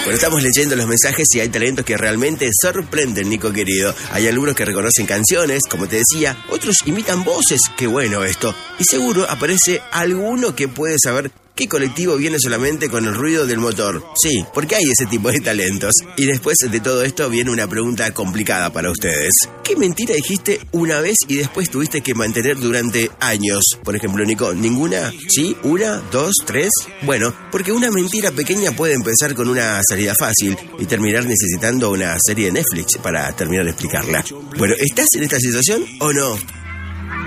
Bueno, estamos leyendo los mensajes y hay talentos que realmente sorprenden, Nico querido. Hay algunos que reconocen canciones, como te decía, otros imitan voces, qué bueno esto. Y seguro aparece alguno que puede saber qué colectivo viene solamente con el ruido del motor. Sí, porque hay ese tipo de talentos. Y después de todo esto viene una pregunta complicada para ustedes. ¿Qué mentira dijiste una vez y después tuviste que mantener durante años? Por ejemplo, Nico, ¿ninguna? ¿Sí? ¿Una? ¿Dos? ¿Tres? Bueno, porque una mentira pequeña puede empezar con una salida fácil y terminar necesitando una serie de Netflix para terminar de explicarla. Bueno, ¿estás en esta situación o no?